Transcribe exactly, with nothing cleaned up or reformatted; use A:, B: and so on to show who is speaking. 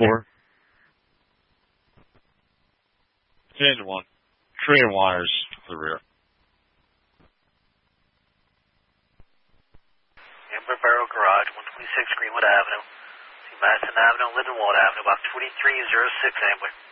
A: four. ten one. Tree and wires to the rear.
B: Amber Barrel Garage, one twenty-six Greenwood Avenue. See Madison Avenue, Lindenwald Avenue, about twenty-three oh six Amber.